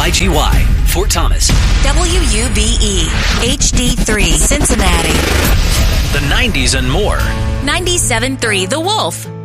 KYGY, Fort Thomas. WUBE, HD3, Cincinnati. The 90s and more. 97.3 The Wolf.